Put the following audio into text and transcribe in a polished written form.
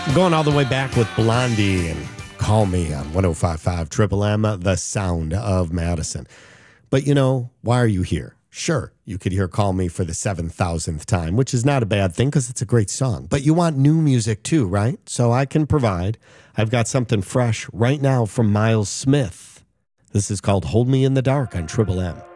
Going all the way back with Blondie and Call Me on 105.5 Triple M, the sound of Madison. But why are you here? Sure, you could hear Call Me for the 7,000th time, which is not a bad thing because it's a great song. But you want new music too, right? So I can provide. I've got something fresh right now from Miles Smith. This is called Hold Me in the Dark on Triple M.